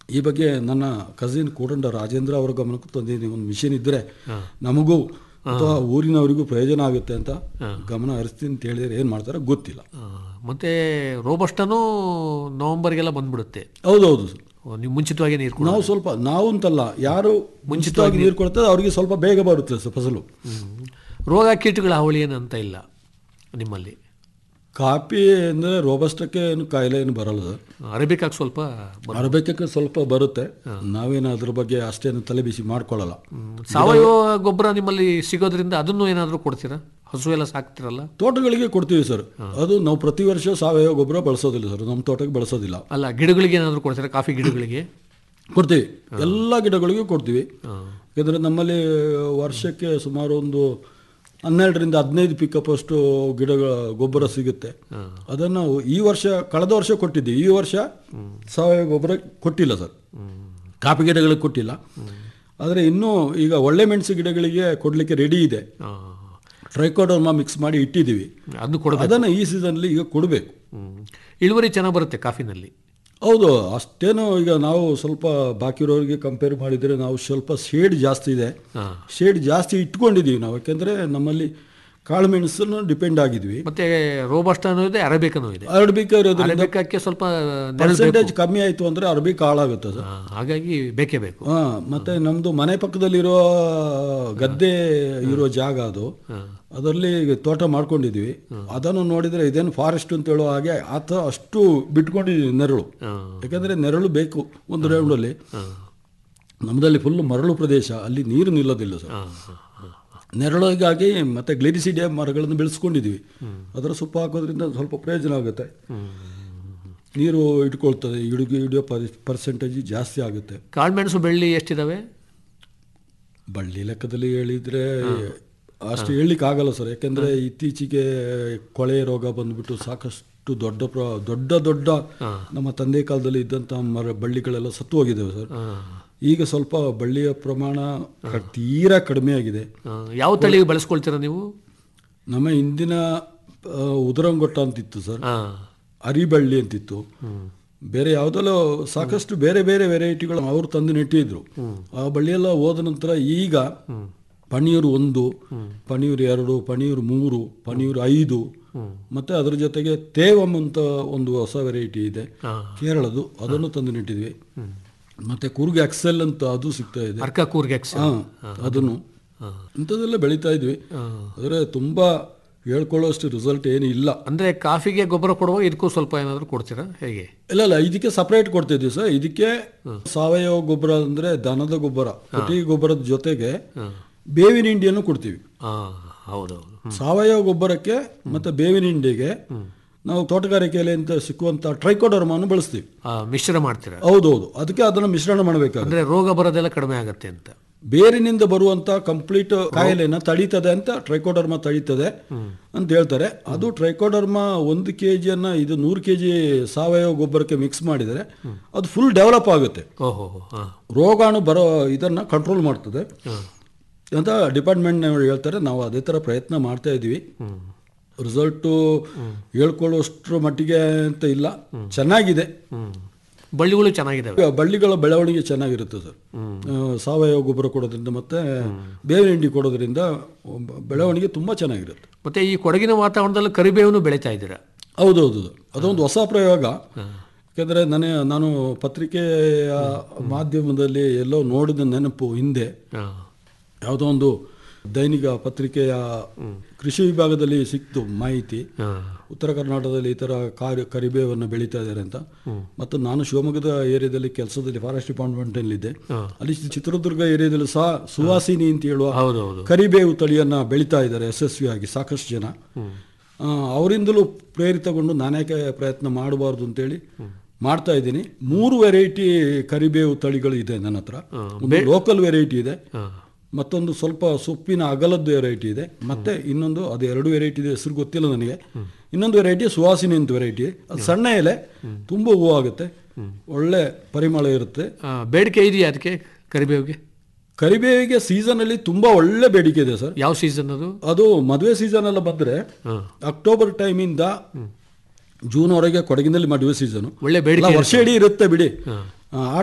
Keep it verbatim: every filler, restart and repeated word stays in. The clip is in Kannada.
ಈ ಬಗ್ಗೆ ನನ್ನ ಕಸಿನ್ ಕೂಡಂಡ ರಾಜೇಂದ್ರ ಅವರ ಗಮನಕ್ಕೂ ತಂದಿದ್ದೀನಿ. ಒಂದು ಮಿಷನ್ ಇದ್ದರೆ ನಮಗೂ ಅಥವಾ ಊರಿನವರಿಗೂ ಪ್ರಯೋಜನ ಆಗುತ್ತೆ ಅಂತ ಗಮನ ಹರಿಸ್ತೀನಿ ಅಂತ ಹೇಳಿದ್ರೆ ಏನು ಮಾಡ್ತಾರೆ ಗೊತ್ತಿಲ್ಲ. ಮತ್ತು ರೋಬಸ್ಟನೂ ನವಂಬರ್ಗೆಲ್ಲ ಬಂದ್ಬಿಡುತ್ತೆ. ಹೌದೌದು ಸರ್, ನೀವು ಮುಂಚಿತವಾಗಿ ನೀರು ನಾವು ಸ್ವಲ್ಪ ನಾವು ಅಂತಲ್ಲ, ಯಾರು ಮುಂಚಿತವಾಗಿ ನೀರು ಕೊಡ್ತಾರೆ ಅವರಿಗೆ ಸ್ವಲ್ಪ ಬೇಗ ಬರುತ್ತೆ ಸರ್ ಫಸಲು. ರೋಗ ಕೀಟಗಳ ಹಾವಳಿ ಏನಂತ ಇಲ್ಲ ನಿಮ್ಮಲ್ಲಿ? ಕಾಫಿ ಅಂದರೆ ರೋಬಸ್ಟಕ್ಕೆ ಏನು ಕಾಯಿಲೆ ಏನು ಬರಲ್ಲ ಸರ್. ಅರೇಬಿಕಾಗೆ ಸ್ವಲ್ಪ ಅರೇಬಿಕಕ್ಕೆ ಸ್ವಲ್ಪ ಬರುತ್ತೆ. ನಾವೇನು ಅದ್ರ ಬಗ್ಗೆ ಅಷ್ಟೇನು ತಲೆ ಬಿಸಿ ಮಾಡ್ಕೊಳ್ಳಲ್ಲ. ಸಾವಯವ ಗೊಬ್ಬರ ನಿಮ್ಮಲ್ಲಿ ಸಿಗೋದ್ರಿಂದ ಅದನ್ನು ಏನಾದರೂ ಕೊಡ್ತೀರಾ? ಹಸು ಎಲ್ಲ ಸಾಕ್ತಿರಲ್ಲ? ತೋಟಗಳಿಗೆ ಕೊಡ್ತೀವಿ ಸರ್. ಅದು ನಾವು ಪ್ರತಿ ವರ್ಷ ಸಾವಯವ ಗೊಬ್ಬರ ಬಳಸೋದಿಲ್ಲ ಸರ್, ನಮ್ಮ ತೋಟಕ್ಕೆ ಬಳಸೋದಿಲ್ಲ. ಅಲ್ಲ, ಗಿಡಗಳಿಗೆ ಏನಾದರೂ ಕೊಡ್ತೀರಾ? ಕಾಫಿ ಗಿಡಗಳಿಗೆ ಕೊಡ್ತೀವಿ, ಎಲ್ಲ ಗಿಡಗಳಿಗೂ ಕೊಡ್ತೀವಿ. ಯಾಕಂದರೆ ನಮ್ಮಲ್ಲಿ ವರ್ಷಕ್ಕೆ ಸುಮಾರು ಒಂದು ಹನ್ನೆರಡರಿಂದ ಹದಿನೈದು ಪಿಕಪ್ ಅಷ್ಟು ಗಿಡಗಳ ಗೊಬ್ಬರ ಸಿಗುತ್ತೆ. ಅದನ್ನು ಈ ವರ್ಷ ಕಳೆದ ವರ್ಷ ಕೊಟ್ಟಿದ್ದೀವಿ, ಈ ವರ್ಷ ಸಾವಯವ ಗೊಬ್ಬರ ಕೊಟ್ಟಿಲ್ಲ ಸರ್. ಕಾಫಿ ಗಿಡಗಳಿಗೆ ಕೊಟ್ಟಿಲ್ಲ. ಆದರೆ ಇನ್ನೂ ಈಗ ಒಳ್ಳೆ ಮೆಣಸು ಗಿಡಗಳಿಗೆ ಕೊಡಲಿಕ್ಕೆ ರೆಡಿ ಇದೆ. ಟ್ರೈಕೋಡರ್ಮಾ ಮಿಕ್ಸ್ ಮಾಡಿ ಇಟ್ಟಿದ್ದೀವಿ, ಅದನ್ನು ಈ ಸೀಸನ್ಲಿ ಈಗ ಕೊಡಬೇಕು. ಇಳುವರಿ ಚೆನ್ನಾಗಿ ಬರುತ್ತೆ ಕಾಫಿನಲ್ಲಿ? ಹೌದು, ಅಷ್ಟೇನು ಈಗ ನಾವು ಸ್ವಲ್ಪ ಬಾಕಿ ಇರೋರಿಗೆ ಕಂಪೇರ್ ಮಾಡಿದರೆ ನಾವು ಸ್ವಲ್ಪ ಶೇಡ್ ಜಾಸ್ತಿ ಇದೆ, ಶೇಡ್ ಜಾಸ್ತಿ ಇಟ್ಕೊಂಡಿದ್ದೀವಿ ನಾವು. ಯಾಕೆಂದರೆ ನಮ್ಮಲ್ಲಿ ಕಾಳು ಮೆಣಸನ್ನು ಡಿಪೆಂಡ್ ಆಗಿದ್ವಿ. ಮತ್ತೆ ರೋಬಸ್ಟನೂ ಇದೆ, ಅರೇಬಿಕನೂ ಇದೆ. ಅರೇಬಿಕ ಅರೇಬಿಕಕ್ಕೆ ಸ್ವಲ್ಪ ಪರ್ಸೆಂಟೇಜ್ ಕಮ್ಮಿ ಆಯಿತು ಅಂದರೆ ಅರೇಬಿಕ ಹಾಳಾಗುತ್ತೆ ಸರ್, ಹಾಗಾಗಿ ಬೇಕೇ ಬೇಕು. ಹಾಂ, ಮತ್ತು ನಮ್ಮದು ಮನೆ ಪಕ್ಕದಲ್ಲಿರೋ ಗದ್ದೆ ಇರೋ ಜಾಗ ಅದು, ಅದರಲ್ಲಿ ತೋಟ ಮಾಡ್ಕೊಂಡಿದ್ದೀವಿ. ಅದನ್ನು ನೋಡಿದರೆ ಇದೇನು ಫಾರೆಸ್ಟ್ ಅಂತ ಹೇಳೋ ಹಾಗೆ ಆತ ಅಷ್ಟು ಬಿಟ್ಕೊಂಡಿದ್ದೀವಿ ನೆರಳು. ಯಾಕಂದರೆ ನೆರಳು ಬೇಕು ಒಂದು ರೌಂಡಲ್ಲಿ. ನಮ್ಮದಲ್ಲಿ ಫುಲ್ ಮರಳು ಪ್ರದೇಶ, ಅಲ್ಲಿ ನೀರು ನಿಲ್ಲೋದಿಲ್ಲ ಸರ್. ನೆರಳಿಗಾಗಿ ಮತ್ತು ಗ್ಲಿರಿಸಿಡಿಯಾ ಮರಗಳನ್ನು ಬೆಳೆಸ್ಕೊಂಡಿದ್ದೀವಿ. ಅದರ ಸೊಪ್ಪು ಹಾಕೋದ್ರಿಂದ ಸ್ವಲ್ಪ ಪ್ರಯೋಜನ ಆಗುತ್ತೆ, ನೀರು ಇಟ್ಕೊಳ್ತದೆ, ಇಡುಗೆ ಹಿಡಿಯೋ ಪರ್ಸೆಂಟೇಜ್ ಜಾಸ್ತಿ ಆಗುತ್ತೆ. ಕಾಳುಮೆಣಸು ಬೆಳ್ಳಿ ಎಷ್ಟಿದ್ದಾವೆ? ಬಳ್ಳಿ ಲೆಕ್ಕದಲ್ಲಿ ಹೇಳಿದರೆ ಅಷ್ಟು ಹೇಳಲಿಕ್ಕೆ ಆಗಲ್ಲ ಸರ್. ಯಾಕೆಂದರೆ ಇತ್ತೀಚೆಗೆ ಕೊಳೆ ರೋಗ ಬಂದುಬಿಟ್ಟು ಸಾಕಷ್ಟು ದೊಡ್ಡ ಪ್ರ ದೊಡ್ಡ ದೊಡ್ಡ ನಮ್ಮ ತಂದೆ ಕಾಲದಲ್ಲಿ ಇದ್ದಂಥ ಮರ ಬಳ್ಳಿಗಳೆಲ್ಲ ಸತ್ತು ಹೋಗಿದ್ದಾವೆ ಸರ್. ಈಗ ಸ್ವಲ್ಪ ಬಳ್ಳಿಯ ಪ್ರಮಾಣ ತೀರಾ ಕಡಿಮೆ ಆಗಿದೆ. ಯಾವ ತಳಿ ಬಳಸ್ಕೊಳ್ತೀರಾ ನೀವು? ನಮ್ಮ ಹಿಂದಿನ ಉದುರಂಗೊಟ್ಟ ಅಂತಿತ್ತು ಸರ್, ಅರಿಬಳ್ಳಿ ಅಂತಿತ್ತು, ಬೇರೆ ಯಾವುದೆಲ್ಲ ಸಾಕಷ್ಟು ಬೇರೆ ಬೇರೆ ವೆರೈಟಿಗಳು ಅವರು ತಂದು ನೆಟ್ಟಿದ್ರು. ಆ ಬಳ್ಳಿಯೆಲ್ಲ ಹೋದ ನಂತರ ಈಗ ಪಣಿಯೂರು ಒಂದು, ಪಣಿಯೂರು ಎರಡು, ಪಣಿಯೂರು ಮೂರು, ಪಣಿಯೂರು ಐದು, ಮತ್ತು ಅದರ ಜೊತೆಗೆ ತೇವಮ್ ಅಂತ ಒಂದು ಹೊಸ ವೆರೈಟಿ ಇದೆ ಕೇರಳದು, ಅದನ್ನು ತಂದು ನೆಟ್ಟಿದ್ವಿ. ಮತ್ತು ಕೂರ್ಗ್ ಎಕ್ಸೆಲ್ ಅಂತ ಅದು ಸಿಗ್ತಾ ಇದೆ, ಹಾಂ, ಅದನ್ನು ಇಂಥದ್ದೆಲ್ಲ ಬೆಳೀತಾ ಇದ್ವಿ. ಆದರೆ ತುಂಬ ಹೇಳ್ಕೊಳ್ಳೋಷ್ಟು ರಿಸಲ್ಟ್ ಏನು ಇಲ್ಲ. ಅಂದರೆ ಕಾಫಿಗೆ ಗೊಬ್ಬರ ಕೊಡುವಾಗ ಇದಕ್ಕೂ ಸ್ವಲ್ಪ ಏನಾದರೂ ಕೊಡ್ತೀರಾ ಹೇಗೆ? ಇಲ್ಲ ಇಲ್ಲ, ಇದಕ್ಕೆ ಸಪ್ರೇಟ್ ಕೊಡ್ತಿದ್ವಿ ಸರ್. ಇದಕ್ಕೆ ಸಾವಯವ ಗೊಬ್ಬರ ಅಂದರೆ ದನದ ಗೊಬ್ಬರ, ಕೊಟ್ಟಿಗೆ ಗೊಬ್ಬರದ ಜೊತೆಗೆ ಬೇವಿನ ಹಿಂಡಿಯನ್ನು ಕೊಡ್ತೀವಿ. ಹೌದೌದು, ಸಾವಯವ ಗೊಬ್ಬರಕ್ಕೆ ಮತ್ತು ಬೇವಿನ ಹಿಂಡಿಗೆ ನಾವು ತೋಟಗಾರಿಕೆಯಲ್ಲಿ ಅಂತ ಸಿಕ್ಕುವಂಥ ಟ್ರೈಕೋಡರ್ಮಾನು ಬಳಸ್ತೀವಿ, ಮಿಶ್ರಣ ಮಾಡ್ತೀರಾ? ಹೌದೌದು, ಅದಕ್ಕೆ ಅದನ್ನು ಮಿಶ್ರಣ ಮಾಡಬೇಕಾಗುತ್ತೆ. ಅಂದರೆ ರೋಗ ಬರೋದೆಲ್ಲ ಕಡಿಮೆ ಆಗುತ್ತೆ ಅಂತ. ಬೇರಿನಿಂದ ಬರುವಂಥ ಕಂಪ್ಲೀಟ್ ಕಾಯಿಲೆನ ತಡೀತದೆ ಅಂತ ಟ್ರೈಕೋಡರ್ಮಾ ತಡೀತದೆ ಅಂತ ಹೇಳ್ತಾರೆ. ಅದು ಟ್ರೈಕೋಡರ್ಮಾ ಒಂದು ಕೆ ಜಿಯನ್ನು ಇದು ನೂರು ಕೆ ಜಿ ಸಾವಯವ ಗೊಬ್ಬರಕ್ಕೆ ಮಿಕ್ಸ್ ಮಾಡಿದರೆ ಅದು ಫುಲ್ ಡೆವಲಪ್ ಆಗುತ್ತೆ, ರೋಗಾಣು ಬರೋ ಇದನ್ನು ಕಂಟ್ರೋಲ್ ಮಾಡ್ತದೆ ಅಂತ ಡಿಪಾರ್ಟ್ಮೆಂಟ್ನವರು ಹೇಳ್ತಾರೆ. ನಾವು ಅದೇ ಥರ ಪ್ರಯತ್ನ ಮಾಡ್ತಾ ಇದ್ದೀವಿ. ರಿಸಲ್ಟು ಹೇಳ್ಕೊಳ್ಳೋಷ್ಟ್ರ ಮಟ್ಟಿಗೆ ಅಂತ ಇಲ್ಲ, ಚೆನ್ನಾಗಿದೆ. ಬಳ್ಳಿಗಳು ಚೆನ್ನಾಗಿದ್ದಾವೆ, ಬಳ್ಳಿಗಳ ಬೆಳವಣಿಗೆ ಚೆನ್ನಾಗಿರುತ್ತೆ ಸರ್. ಸಾವಯವ ಗೊಬ್ಬರ ಕೊಡೋದ್ರಿಂದ ಮತ್ತು ಬೇವಿನ ಹಿಂಡಿ ಕೊಡೋದ್ರಿಂದ ಬೆಳವಣಿಗೆ ತುಂಬ ಚೆನ್ನಾಗಿರುತ್ತೆ. ಮತ್ತು ಈ ಕೊಡಗಿನ ವಾತಾವರಣದಲ್ಲಿ ಕರಿಬೇವನ್ನು ಬೆಳೀತಾ ಇದ್ದೀರಾ? ಹೌದೌದು, ಅದೊಂದು ಹೊಸ ಪ್ರಯೋಗ. ಯಾಕೆಂದರೆ ನನಗೆ ನಾನು ಪತ್ರಿಕೆಯ ಮಾಧ್ಯಮದಲ್ಲಿ ಎಲ್ಲೋ ನೋಡಿದ ನೆನಪು ಹಿಂದೆ, ಯಾವುದೋ ಒಂದು ದೈನಿಕ ಪತ್ರಿಕೆಯ ಕೃಷಿ ವಿಭಾಗದಲ್ಲಿ ಸಿಕ್ತು ಮಾಹಿತಿ, ಉತ್ತರ ಕರ್ನಾಟಕದಲ್ಲಿ ಈ ಥರ ಕಾರಿ ಕರಿಬೇವನ್ನು ಬೆಳೀತಾ ಇದ್ದಾರೆ ಅಂತ. ಮತ್ತು ನಾನು ಶಿವಮೊಗ್ಗದ ಏರಿಯಾದಲ್ಲಿ ಕೆಲಸದಲ್ಲಿ ಫಾರೆಸ್ಟ್ ಡಿಪಾರ್ಟ್ಮೆಂಟಲ್ಲಿದ್ದೆ. ಅಲ್ಲಿ ಚಿತ್ರದುರ್ಗ ಏರಿಯಾದಲ್ಲಿ ಸಹ ಸುವಾಸಿನಿ ಅಂತ ಹೇಳುವ ಕರಿಬೇವು ತಳಿಯನ್ನು ಬೆಳೀತಾ ಇದ್ದಾರೆ ಯಶಸ್ವಿಯಾಗಿ ಸಾಕಷ್ಟು ಜನ. ಅವರಿಂದಲೂ ಪ್ರೇರಿತಗೊಂಡು ನಾನೇಕೆ ಪ್ರಯತ್ನ ಮಾಡಬಾರ್ದು ಅಂತೇಳಿ ಮಾಡ್ತಾ ಇದ್ದೀನಿ. ಮೂರು ವೆರೈಟಿ ಕರಿಬೇವು ತಳಿಗಳು ಇದೆ ನನ್ನ ಹತ್ರ. ಒಂದು ಲೋಕಲ್ ವೆರೈಟಿ ಇದೆ, ಮತ್ತೊಂದು ಸ್ವಲ್ಪ ಸೊಪ್ಪಿನ ಅಗಲದ್ದು ವೆರೈಟಿ ಇದೆ, ಮತ್ತು ಇನ್ನೊಂದು ಅದು ಎರಡು ವೆರೈಟಿ ಇದೆ, ಹೆಸರು ಗೊತ್ತಿಲ್ಲ ನನಗೆ. ಇನ್ನೊಂದು ವೆರೈಟಿ ಸುವಾಸಿನಿ ಅಂತ ವೆರೈಟಿ, ಅದು ಸಣ್ಣ ಎಲೆ, ತುಂಬ ಹೂವು ಆಗುತ್ತೆ, ಒಳ್ಳೆ ಪರಿಮಳ ಇರುತ್ತೆ. ಬೇಡಿಕೆ ಇದೆಯಾ ಅದಕ್ಕೆ ಕರಿಬೇವಿಗೆ? ಕರಿಬೇವಿಗೆ ಸೀಸನಲ್ಲಿ ತುಂಬ ಒಳ್ಳೆ ಬೇಡಿಕೆ ಇದೆ ಸರ್. ಯಾವ ಸೀಸನ್ ಅದು? ಅದು ಮದುವೆ ಸೀಸನ್ ಎಲ್ಲ ಬಂದರೆ ಅಕ್ಟೋಬರ್ ಟೈಮಿಂದ ಜೂನ್ವರೆಗೆ ಕೊಡಗಿನಲ್ಲಿ ಮದುವೆ ಸೀಸನು, ಒಳ್ಳೆ ಬೇಡಿಕೆ ವರ್ಷ ಇಡೀ ಇರುತ್ತೆ ಬಿಡಿ. ಆ